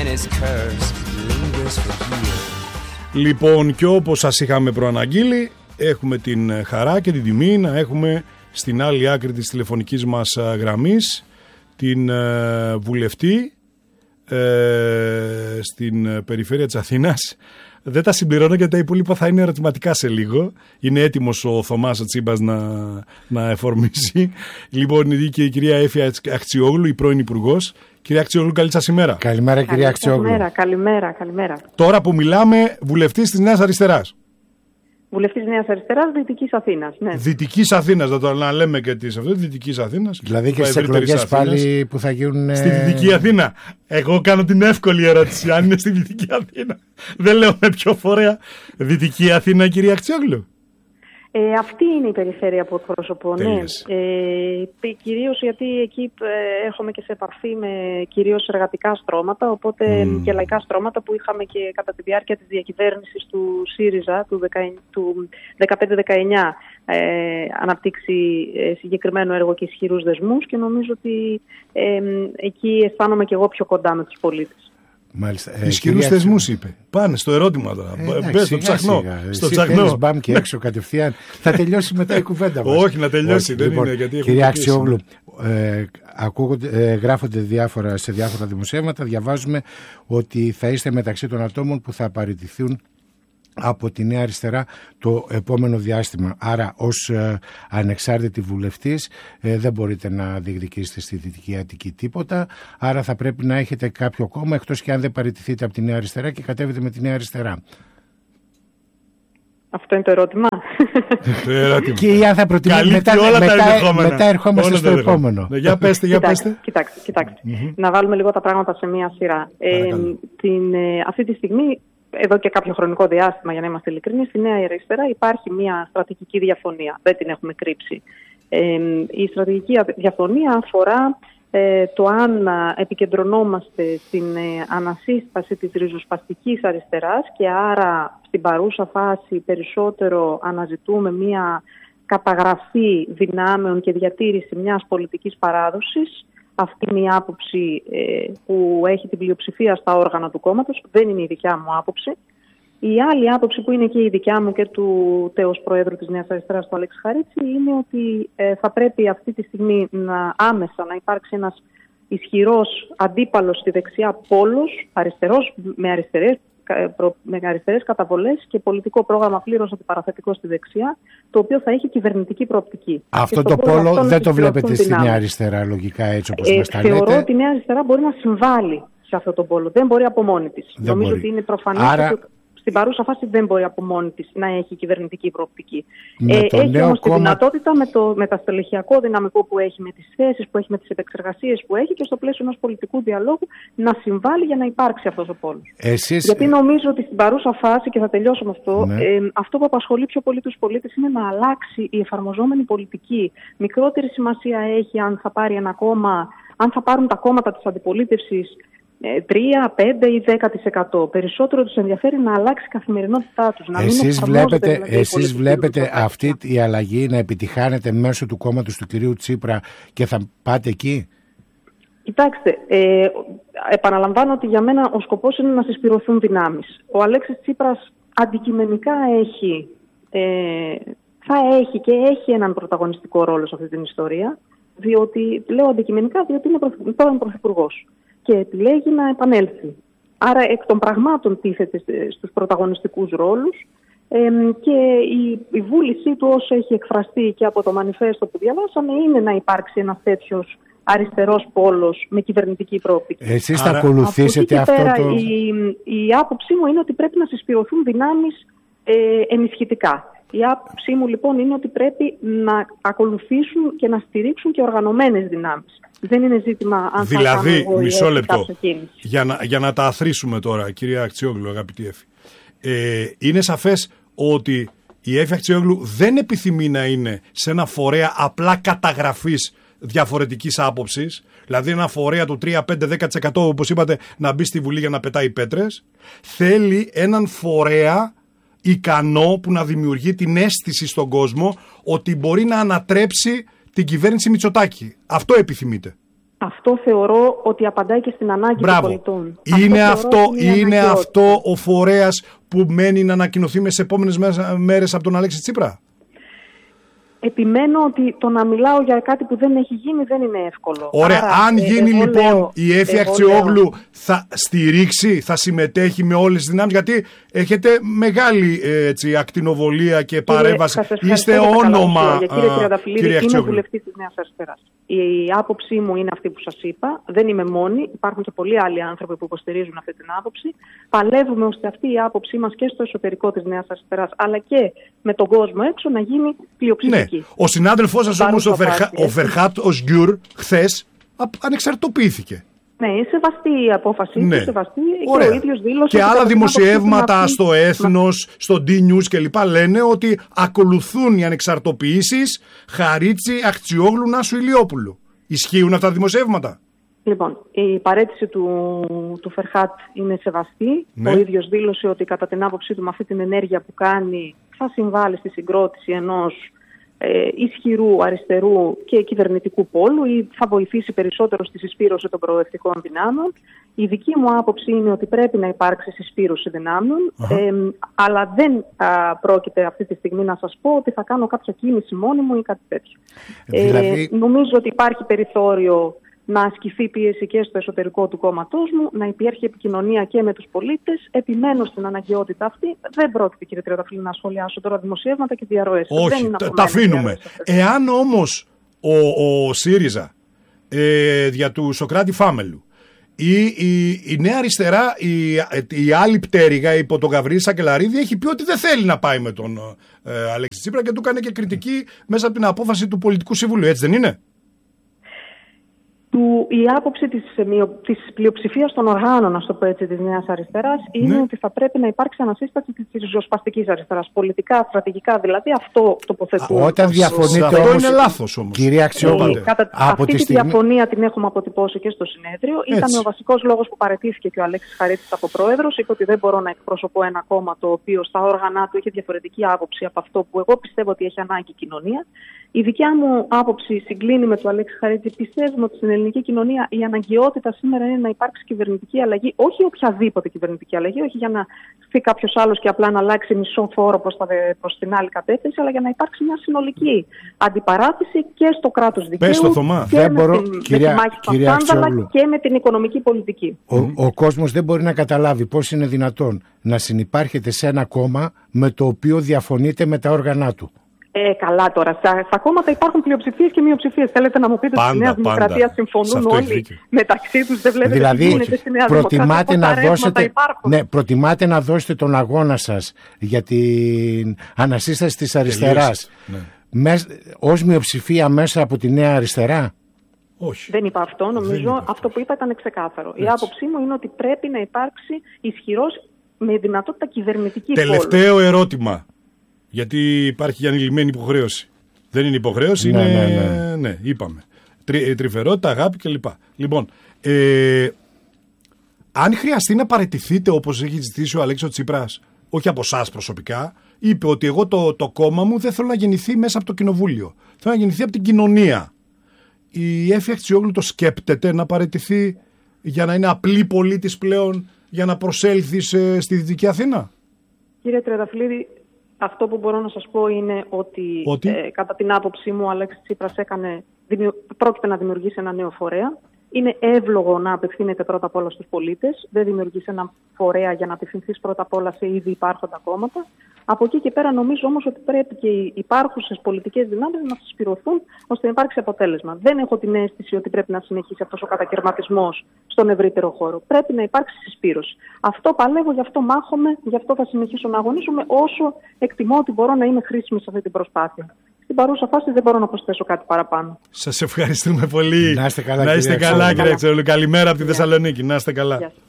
and his curse lingers for years. Λοιπόν, και όπως σας είχαμε προαναγγείλει, έχουμε την χαρά και την τιμή να έχουμε στην άλλη άκρη της τηλεφωνικής μας γραμμής την βουλευτή στην περιφέρεια της Αθήνας. Δεν τα συμπληρώνω γιατί τα υπόλοιπα θα είναι ερωτηματικά σε λίγο. Είναι έτοιμος ο Θωμάς Τσίμπας να εφορμήσει. Λοιπόν, και η κυρία Έφη Αχτσιόγλου, η πρώην Υπουργός. Κυρία Αχτσιόγλου, καλή σας ημέρα. Καλημέρα, κυρία Αχτσιόγλου. Καλημέρα. Τώρα που μιλάμε, βουλευτής της Νέας Αριστεράς. Βουλευτής Νέας Αριστεράς, Δυτικής Αθήνας. Ναι. Δυτικής Αθήνας, να το λέμε και τις αυτό, Δυτικής Αθήνας. Δηλαδή και στις εκλογές πάλι που θα γίνουν. Στη Δυτική Αθήνα. Εγώ κάνω την εύκολη ερώτηση, αν είναι στη Δυτική Αθήνα. Δεν λέω με ποιο φορέα. Δυτική Αθήνα, κυρία Αχτσιόγλου. Αυτή είναι η περιφέρεια που εκπροσωπώ, ναι. Κυρίως γιατί εκεί έρχομαι και σε επαφή με κυρίως εργατικά στρώματα, οπότε και λαϊκά στρώματα που είχαμε και κατά τη διάρκεια της διακυβέρνησης του ΣΥΡΙΖΑ του 15-19 αναπτύξει συγκεκριμένο έργο και ισχυρούς δεσμούς και νομίζω ότι εκεί αισθάνομαι και εγώ πιο κοντά με τους πολίτες. Ισχυρούς θεσμούς είπε. Πάνε στο ερώτημα τώρα. Μπες στο ψαχνό. Στο ψαχνό. Μπαμ και έξω κατευθείαν. Θα τελειώσει μετά η κουβέντα μας. Όχι, να τελειώσει. Δεν είναι, γιατί κυρία Αχτσιόγλου, γράφονται σε διάφορα δημοσιεύματα. Διαβάζουμε ότι θα είστε μεταξύ των ατόμων που θα παραιτηθούν από τη Νέα Αριστερά το επόμενο διάστημα. Άρα ως ανεξάρτητη βουλευτής δεν μπορείτε να διεκδικήσετε στη Δυτική Αττική τίποτα. Άρα θα πρέπει να έχετε κάποιο κόμμα, εκτός και αν δεν παραιτηθείτε από τη Νέα Αριστερά και κατέβετε με τη Νέα Αριστερά. Αυτό είναι το ερώτημα. Και αν θα προτιμήσετε μετά ερχόμαστε στο επόμενο. Για πέστε. Κοιτάξτε. Να βάλουμε λίγο τα πράγματα σε μία σειρά. Αυτή τη στιγμή, εδώ και κάποιο χρονικό διάστημα, για να είμαστε ειλικρινείς, στη Νέα Αριστερά υπάρχει μια στρατηγική διαφωνία. Δεν την έχουμε κρύψει. Η στρατηγική διαφωνία αφορά το αν επικεντρωνόμαστε στην ανασύσταση της ριζοσπαστικής αριστεράς και άρα στην παρούσα φάση περισσότερο αναζητούμε μια καταγραφή δυνάμεων και διατήρηση μιας πολιτικής παράδοσης. Αυτή είναι η άποψη που έχει την πλειοψηφία στα όργανα του κόμματος. Δεν είναι η δικιά μου άποψη. Η άλλη άποψη που είναι και η δικιά μου και του τέως Προέδρου της Νέας Αριστεράς, του Αλέξη Χαρίτση, είναι ότι θα πρέπει αυτή τη στιγμή άμεσα να υπάρξει ένας ισχυρός αντίπαλος στη δεξιά πόλος, αριστερός με αριστερές καταβολές και πολιτικό πρόγραμμα πλήρως αντιπαραθετικό στη δεξιά, το οποίο θα έχει κυβερνητική προοπτική. Αυτό το πόλο δεν το βλέπετε στη Νέα Αριστερά, λογικά, έτσι όπως μας τα λέτε. Θεωρώ ότι η Νέα Αριστερά μπορεί να συμβάλλει σε αυτό το πόλο. Δεν μπορεί από μόνη της. Νομίζω ότι είναι προφανές ότι στην παρούσα φάση δεν μπορεί από μόνη της να έχει κυβερνητική προοπτική. Έχει όμως τη δυνατότητα με το στελεχειακό δυναμικό που έχει, με τις θέσεις που έχει, με τις επεξεργασίες που έχει και στο πλαίσιο ενός πολιτικού διαλόγου να συμβάλλει για να υπάρξει αυτός ο πόλος. Γιατί νομίζω ότι στην παρούσα φάση, και θα τελειώσω με αυτό, αυτό που απασχολεί πιο πολύ τους πολίτες είναι να αλλάξει η εφαρμοζόμενη πολιτική. Μικρότερη σημασία έχει αν θα πάρει ένα κόμμα, αν θα πάρουν τα κόμματα της αντιπολίτευσης 3, 5 ή 10%. Περισσότερο τους ενδιαφέρει να αλλάξει η καθημερινότητά τους. Εσείς βλέπετε αυτή η αλλαγή να επιτυχάνεται μέσω του κόμματος του κυρίου Τσίπρα και θα πάτε εκεί? Κοιτάξτε, επαναλαμβάνω ότι για μένα ο σκοπός είναι να συσπηρωθούν δυνάμεις. Ο Αλέξης Τσίπρας αντικειμενικά θα έχει και έχει έναν πρωταγωνιστικό ρόλο σε αυτή την ιστορία, διότι, λέω αντικειμενικά, διότι είναι πρώην πρωθυπουργός και επιλέγει να επανέλθει. Άρα εκ των πραγμάτων τίθεται στους πρωταγωνιστικούς ρόλους και η βούλησή του, όσο έχει εκφραστεί και από το μανιφέστο που διαβάσαμε, είναι να υπάρξει ένας τέτοιος αριστερός πόλος με κυβερνητική προοπτική. Εσείς θα ακολουθήσετε αυτό το... Η άποψή μου είναι ότι πρέπει να συσπηρωθούν δυνάμεις ενισχυτικά. Η άποψή μου λοιπόν είναι ότι πρέπει να ακολουθήσουν και να στηρίξουν και οργανωμένες δυνάμεις. Δεν είναι ζήτημα αν θα κάνω εγώ μισό λεπτό, για να τα αθροίσουμε τώρα, κυρία Αχτσιόγλου, αγαπητή Έφη. Είναι σαφές ότι η Έφη Αχτσιόγλου δεν επιθυμεί να είναι σε ένα φορέα απλά καταγραφής διαφορετικής άποψης, δηλαδή ένα φορέα του 3, 5, 10% όπως είπατε να μπει στη Βουλή για να πετάει πέτρες. Θέλει έναν φορέα ικανό που να δημιουργεί την αίσθηση στον κόσμο ότι μπορεί να ανατρέψει την κυβέρνηση Μητσοτάκη. Αυτό επιθυμείτε? Αυτό θεωρώ ότι απαντάει και στην ανάγκη των πολιτών. Είναι αυτό ο φορέας που μένει να ανακοινωθεί με τις επόμενες μέρες από τον Αλέξη Τσίπρα. Επιμένω ότι το να μιλάω για κάτι που δεν έχει γίνει δεν είναι εύκολο. Ωραία, αν γίνει λοιπόν η Έφη Αξιόγλου θα στηρίξει, θα συμμετέχει με όλες τις δυνάμεις, γιατί έχετε μεγάλη ακτινοβολία και παρέμβαση. Είστε όνομα, κύριε Τριανταφυλλίδη, είμαι βουλευτής της Νέας Αριστεράς. Η άποψή μου είναι αυτή που σας είπα. Δεν είμαι μόνη. Υπάρχουν και πολλοί άλλοι άνθρωποι που υποστηρίζουν αυτή την άποψη. Παλεύουμε ώστε αυτή η άποψή μας και στο εσωτερικό της Νέας Αριστεράς, αλλά και με τον κόσμο έξω να γίνει πλειοψηφική. Ναι. Ο συνάδελφός σας όμως, ο Φερχάτ Οσγκιούρ, χθες ανεξαρτητοποιήθηκε. Ναι, σεβαστή η απόφαση. Ναι. Σεβαστή. Ωραία. Και ο ίδιος δήλωσε. Και άλλα δημοσιεύματα στο Έθνος, στο D-News κλπ. Λένε ότι ακολουθούν οι ανεξαρτοποιήσεις Χαρίτση, Αχτσιόγλου, Νάσου Ηλιόπουλου. Ισχύουν αυτά τα δημοσιεύματα? Λοιπόν, η παραίτηση του Φερχάτ είναι σεβαστή. Ναι. Ο ίδιος δήλωσε ότι κατά την άποψή του με αυτή την ενέργεια που κάνει θα συμβάλλει στη συγκρότηση ενός ισχυρού αριστερού και κυβερνητικού πόλου ή θα βοηθήσει περισσότερο στη συσπήρωση των προοδευτικών δυνάμεων. Η δική μου άποψη είναι ότι πρέπει να υπάρξει συσπήρωση δυνάμεων, αλλά δεν πρόκειται αυτή τη στιγμή να σας πω ότι θα κάνω κάποια κίνηση μόνη μου ή κάτι τέτοιο. Δηλαδή... Νομίζω ότι υπάρχει περιθώριο να ασκηθεί πίεση και στο εσωτερικό του κόμματός μου, να υπάρχει επικοινωνία και με τους πολίτες. Επιμένω στην αναγκαιότητα αυτή. Δεν πρόκειται, κύριε Τριανταφυλλίδη, να σχολιάσω τώρα δημοσιεύματα και διαρροές. Όχι, τα αφήνουμε. Εάν όμως ο ΣΥΡΙΖΑ για του Σωκράτη Φάμελου ή η Νέα Αριστερά, η άλλη πτέρυγα υπό τον Γαβρίλη Σακελαρίδη έχει πει ότι δεν θέλει να πάει με τον Αλέξη Τσίπρα και του έκανε και κριτική μέσα από την απόφαση του Πολιτικού Συμβουλίου. Έτσι δεν είναι? Η άποψη της πλειοψηφίας των οργάνων, να το πω έτσι, της Νέας Αριστεράς είναι ότι θα πρέπει να υπάρξει ανασύσταση της ριζοσπαστικής αριστεράς. Πολιτικά, στρατηγικά δηλαδή, αυτό τοποθετούμε. Όταν διαφωνείτε αυτό είναι λάθος όμως. Κυρία Αξιόγλου, αυτή τη διαφωνία την έχουμε αποτυπώσει και στο συνέδριο. Έτσι. Ήταν ο βασικός λόγος που παραιτήθηκε και ο Αλέξης Χαρίτσης από πρόεδρος. Είπε ότι δεν μπορώ να εκπροσωπώ ένα κόμμα το οποίο στα όργανα του είχε διαφορετική άποψη από αυτό που εγώ πιστεύω ότι έχει ανάγκη η κοινωνία. Η δικιά μου άποψη συγκλίνει με του Αλέξη Χαρίτση. Πιστεύουμε ότι στην ελληνική κοινωνία η αναγκαιότητα σήμερα είναι να υπάρξει κυβερνητική αλλαγή, όχι οποιαδήποτε κυβερνητική αλλαγή, όχι για να έρθει κάποιο άλλο και απλά να αλλάξει μισό φόρο προς την άλλη κατεύθυνση, αλλά για να υπάρξει μια συνολική αντιπαράθεση και στο κράτος δικαίου και με τη μάχη του σκάνδαλα και με την οικονομική πολιτική. Ο κόσμος δεν μπορεί να καταλάβει πώς είναι δυνατόν να συνυπάρχετε σε ένα κόμμα με το οποίο διαφωνείτε με τα όργανά του. Καλά τώρα. Στα κόμματα υπάρχουν πλειοψηφίες και μειοψηφίες. Θέλετε να μου πείτε ότι στη Νέα Δημοκρατία συμφωνούν όλοι μεταξύ τους? Δεν βλέπετε δηλαδή, τι γίνεται στη Νέα Δημοκρατία? Προτιμάτε να δώσετε τον αγώνα σας για την ανασύσταση της αριστεράς ως μειοψηφία μέσα από τη Νέα Αριστερά? Όχι. Δεν είπα αυτό. Νομίζω αυτό που είπα ήταν ξεκάθαρο. Η άποψή μου είναι ότι πρέπει να υπάρξει ισχυρός με δυνατότητα κυβερνητική πόλη. Τελευταίο ερώτημα. Γιατί υπάρχει και ανηλυμένη υποχρέωση. Δεν είναι υποχρέωση, ναι, είπαμε. Τρυφερότητα, αγάπη κλπ. Λοιπόν, αν χρειαστεί να παραιτηθείτε όπως έχει ζητήσει ο Αλέξης Τσίπρας, όχι από εσάς προσωπικά, είπε ότι εγώ το κόμμα μου δεν θέλω να γεννηθεί μέσα από το κοινοβούλιο. Θέλω να γεννηθεί από την κοινωνία. Η Έφη Αξιόγλου το σκέπτεται να παραιτηθεί για να είναι απλή πολίτης πλέον, για να προσέλθει στη Δυτική Αθήνα? Κύριε Τριανταφυλλίδη, αυτό που μπορώ να σας πω είναι ότι κατά την άποψή μου ο Αλέξης Τσίπρας πρόκειται να δημιουργήσει ένα νέο φορέα. Είναι εύλογο να απευθύνεται πρώτα απ' όλα στους πολίτες. Δεν δημιουργήσει ένα φορέα για να απευθυνθείς πρώτα απ' όλα σε ήδη υπάρχοντα κόμματα. Από εκεί και πέρα νομίζω όμως ότι πρέπει και οι υπάρχουσες πολιτικές δυνάμεις να συσπηρωθούν ώστε να υπάρξει αποτέλεσμα. Δεν έχω την αίσθηση ότι πρέπει να συνεχίσει αυτός ο κατακαιρματισμός στον ευρύτερο χώρο. Πρέπει να υπάρξει συσπήρωση. Αυτό παλεύω, γι' αυτό μάχομαι, γι' αυτό θα συνεχίσω να αγωνίζομαι όσο εκτιμώ ότι μπορώ να είμαι χρήσιμη σε αυτή την προσπάθεια. Στην παρούσα φάση δεν μπορώ να προσθέσω κάτι παραπάνω. Σας ευχαριστούμε πολύ. Να είστε καλά, κύριε Αξιόγλου. Καλημέρα από τη Θεσσαλονίκη. Να είστε καλά.